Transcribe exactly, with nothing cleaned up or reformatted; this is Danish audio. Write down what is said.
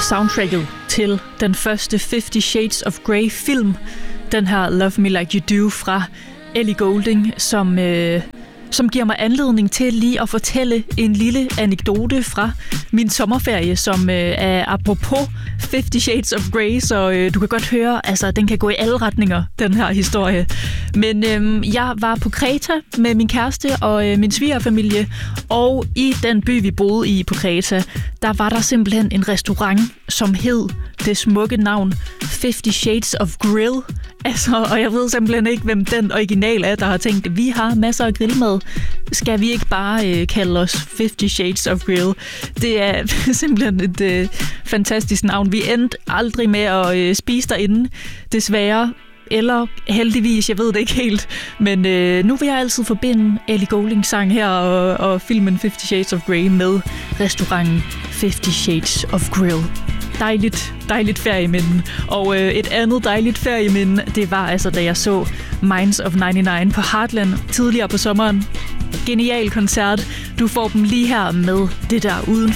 soundtracket til den første Fifty Shades of Grey film. Den her Love Me Like You Do fra Ellie Goulding, som, øh, som giver mig anledning til lige at fortælle en lille anekdote fra min sommerferie, som øh, er apropos Fifty Shades of Grey, så øh, du kan godt høre, altså den kan gå i alle retninger, den her historie. Men øh, jeg var på Kreta med min kæreste og øh, min svigerfamilie, og i den by, vi boede i på Kreta, der var der simpelthen en restaurant, som hed det smukke navn Fifty Shades of Grill. Altså, og jeg ved simpelthen ikke, hvem den original er, der har tænkt, at vi har masser af grillmad. Skal vi ikke bare øh, kalde os Fifty Shades of Grill? Det er simpelthen et øh, fantastisk navn. Vi endte aldrig med at øh, spise derinde, desværre. Eller heldigvis, jeg ved det ikke helt. Men øh, nu vil jeg altid forbinde Ellie Gouldings sang her og, og filmen Fifty Shades of Grey med restauranten Fifty Shades of Grill. Dejligt, dejligt ferieminde. Og øh, et andet dejligt ferieminde, det var altså, da jeg så Minds of nioghalvfems på Heartland tidligere på sommeren. Genial koncert. Du får dem lige her med det der uden